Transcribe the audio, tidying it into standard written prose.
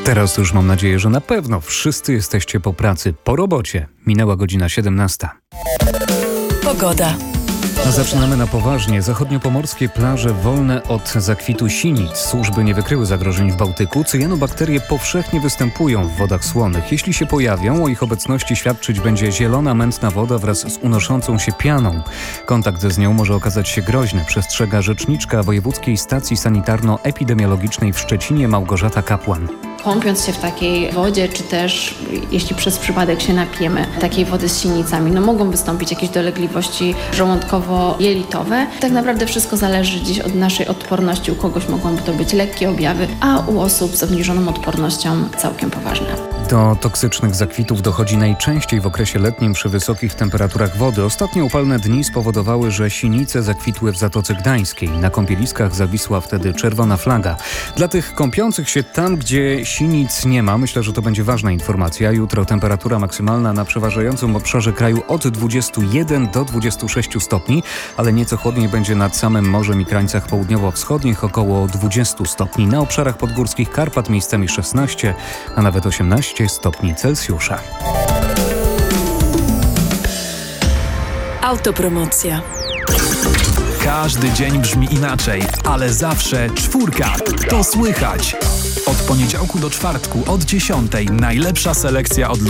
Teraz już mam nadzieję, że na pewno wszyscy jesteście po pracy, po robocie. Minęła godzina 17. Pogoda. A zaczynamy na poważnie. Zachodniopomorskie plaże wolne od zakwitu sinic. Służby nie wykryły zagrożeń w Bałtyku. Cyjanobakterie powszechnie występują w wodach słonych. Jeśli się pojawią, o ich obecności świadczyć będzie zielona, mętna woda wraz z unoszącą się pianą. Kontakt z nią może okazać się groźny, przestrzega rzeczniczka Wojewódzkiej Stacji Sanitarno-Epidemiologicznej w Szczecinie Małgorzata Kapłan. Kąpiąc się w takiej wodzie, czy też jeśli przez przypadek się napijemy takiej wody z sinicami, mogą wystąpić jakieś dolegliwości żołądkowo-jelitowe. Tak naprawdę wszystko zależy gdzieś od naszej odporności. U kogoś mogą to być lekkie objawy, a u osób z obniżoną odpornością całkiem poważne. Do toksycznych zakwitów dochodzi najczęściej w okresie letnim przy wysokich temperaturach wody. Ostatnie upalne dni spowodowały, że sinice zakwitły w Zatoce Gdańskiej. Na kąpieliskach zawisła wtedy czerwona flaga. Dla tych kąpiących się tam, gdzie sinic nie ma, myślę, że to będzie ważna informacja. Jutro temperatura maksymalna na przeważającym obszarze kraju od 21 do 26 stopni, ale nieco chłodniej będzie nad samym morzem i krańcach południowo-wschodnich, około 20 stopni. Na obszarach podgórskich Karpat miejscami 16, a nawet 18 stopni Celsjusza. Autopromocja. Każdy dzień brzmi inaczej, ale zawsze 4. To słychać. Od poniedziałku do czwartku od 10:00 najlepsza selekcja od